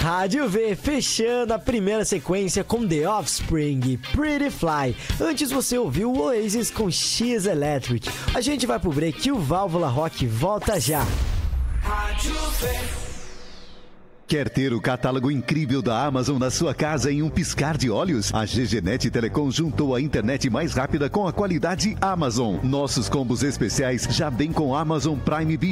Rádio V, fechando a primeira sequência com The Offspring, Pretty Fly. Antes você ouviu o Oasis com X Electric. A gente vai pro break e o Válvula Rock volta já. Rádio V. Quer ter o catálogo incrível da Amazon na sua casa em um piscar de olhos? A GGNet Telecom juntou a internet mais rápida com a qualidade Amazon. Nossos combos especiais já vêm com Amazon Prime